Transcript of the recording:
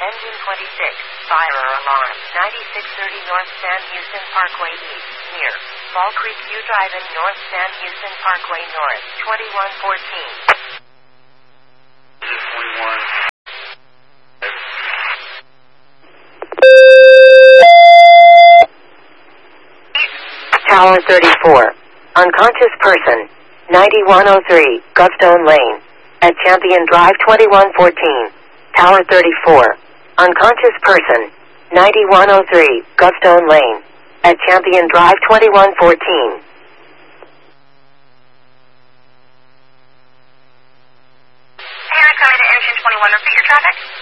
Engine 26, fire alarm, 9630 North Sam Houston Parkway East, near Fall Creek View Drive-In, North Sam Houston Parkway North, 2114. 21. Tower 34. Unconscious person. 9103, Gulfstone Lane. At Champion Drive 2114. Tower 34. Unconscious person. 9103, Gulfstone Lane. At Champion Drive 2114. Hey, I come into Engine 21. Repeat your traffic.